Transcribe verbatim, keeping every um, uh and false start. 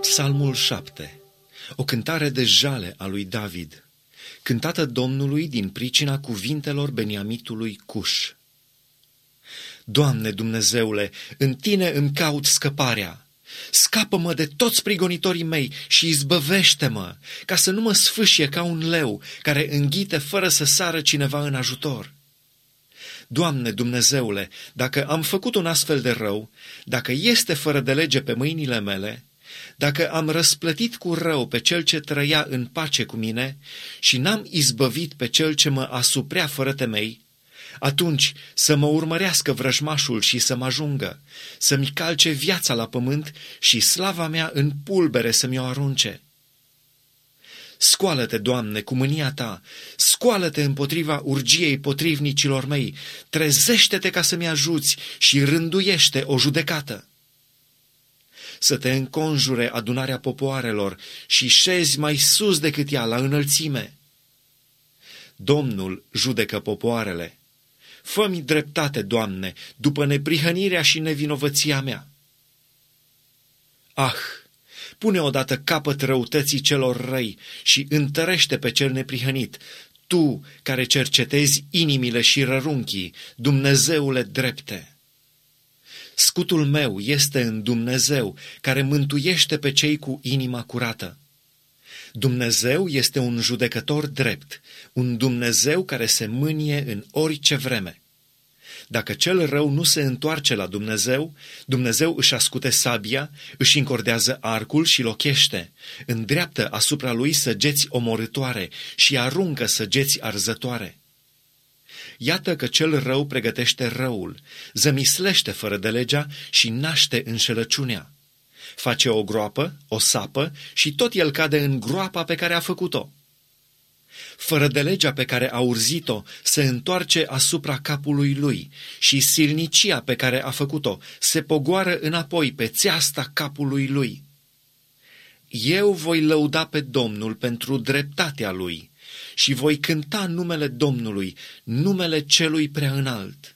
Psalmul șapte. O cântare de jale a lui David, cântată Domnului din pricina cuvintelor Beniamitului Cuș. Doamne Dumnezeule, în Tine îmi caut scăparea. Scapă-mă de toți prigonitorii mei și izbăvește-mă, ca să nu mă sfâșie ca un leu care înghite fără să sară cineva în ajutor. Doamne Dumnezeule, dacă am făcut un astfel de rău, dacă este fără de lege pe mâinile mele, dacă am răsplătit cu rău pe cel ce trăia în pace cu mine și n-am izbăvit pe cel ce mă asuprea fără temei, atunci să mă urmărească vrăjmașul și să mă ajungă, să-mi calce viața la pământ și slava mea în pulbere să mi-o arunce. Scoală-te, Doamne, cu mânia Ta, scoală-te împotriva urgiei potrivnicilor mei, trezește-te ca să-mi ajuți și rânduiește o judecată. Să te înconjure adunarea popoarelor și șezi mai sus decât ea la înălțime. Domnul judecă popoarele. Fă-mi dreptate, Doamne, după neprihănirea și nevinovăția mea. Ah, pune odată capăt răutății celor răi și întărește pe cel neprihănit, Tu care cercetezi inimile și rărunchii, Dumnezeule drepte. Scutul meu este în Dumnezeu, care mântuiește pe cei cu inima curată. Dumnezeu este un judecător drept, un Dumnezeu care se mânie în orice vreme. Dacă cel rău nu se întoarce la Dumnezeu, Dumnezeu își ascute sabia, își încordează arcul și lochește, îndreaptă asupra lui săgeți omorâtoare și aruncă săgeți arzătoare. Iată că cel rău pregătește răul, zămislește fără de legea și naște înșelăciunea. Face o groapă, o sapă și tot el cade în groapa pe care a făcut-o. Fără de legea pe care a urzit-o se întoarce asupra capului lui și silnicia pe care a făcut-o se pogoară înapoi pe țeasta capului lui. Eu voi lăuda pe Domnul pentru dreptatea lui și voi cânta numele Domnului, numele celui prea înalt.